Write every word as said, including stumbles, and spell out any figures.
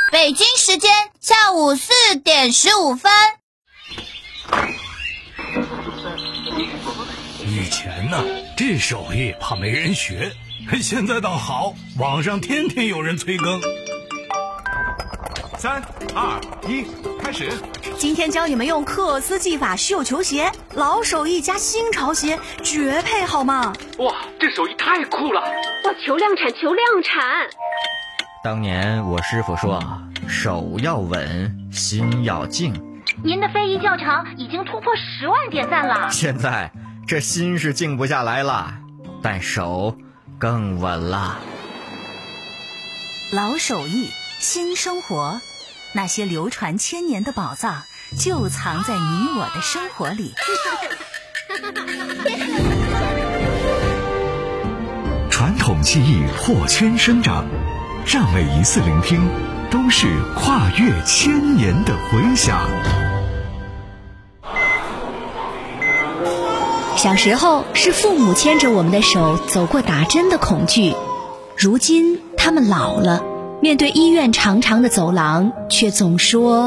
北京时间下午四点十五分。 以前呢，这手艺怕没人学，现在倒好，网上天天有人催更。 三二一，开始！ 今天教你们用克斯技法绣球鞋，老手艺加新潮鞋，绝配好吗？ 哇，这手艺太酷了！ 哇，求量产，求量产！ 当年我师傅说，手要稳，心要静。 您的非遗教场已经突破十万点赞了。 现在这心是静不下来了，但手更稳了。 老手艺，新生活，那些流传千年的宝藏就藏在你我的生活里。 传统技艺破圈生长，让每一次聆听都是跨越千年的回响。 小时候是父母牵着我们的手走过打针的恐惧，如今他们老了，面对医院长长的走廊，却总说